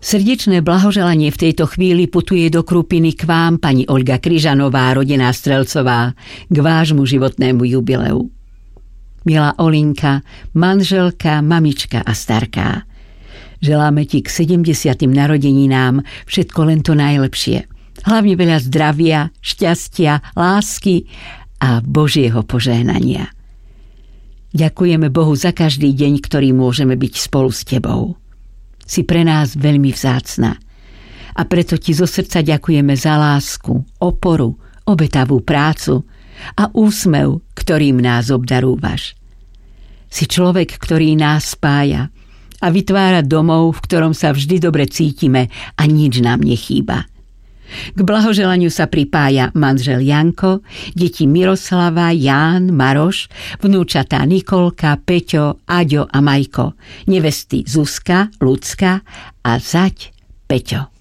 Srdečné blahoželanie v tejto chvíli putuje do Krupiny k vám, pani Olga Kryžanová, rodená Strelcová, k vášmu životnému jubileu. Milá Olinka, manželka, mamička a starká, želáme ti k 70. narodeninám všetko len to najlepšie. Hlavne veľa zdravia, šťastia, lásky a Božieho požehnania. Ďakujeme Bohu za každý deň, ktorý môžeme byť spolu s tebou. Si pre nás veľmi vzácna. A preto ti zo srdca ďakujeme za lásku, oporu, obetavú prácu a úsmev, ktorým nás obdarúvaš. Si človek, ktorý nás spája a vytvára domov, v ktorom sa vždy dobre cítime a nič nám nechýba. K blahoželaniu sa pripája manžel Janko, deti Miroslava, Ján, Maroš, vnúčatá Nikolka, Peťo, Aďo a Majko, nevesty Zuzka, Lucka a zať Peťo.